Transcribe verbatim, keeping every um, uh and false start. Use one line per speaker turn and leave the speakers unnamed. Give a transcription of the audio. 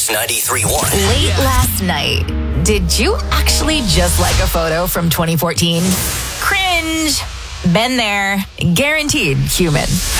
Kiss ninety-three point one.
Late last night, did you actually just like a photo from twenty fourteen? Cringe. Been there. Guaranteed human.